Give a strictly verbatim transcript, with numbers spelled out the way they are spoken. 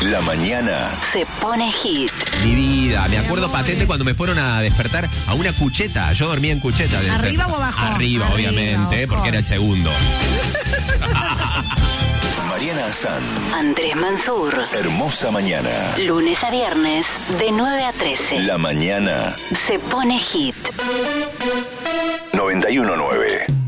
La mañana se pone hit. Mi vida, me acuerdo patente cuando me fueron a despertar a una cucheta. Yo dormía en cucheta. de ¿Arriba ese- o abajo? Arriba, Arriba, obviamente, of porque era el course. segundo. Mariana Azán. Andrés Mansur. Hermosa mañana. Lunes a viernes, de nueve a trece. La mañana Se pone hit. noventa y uno nueve.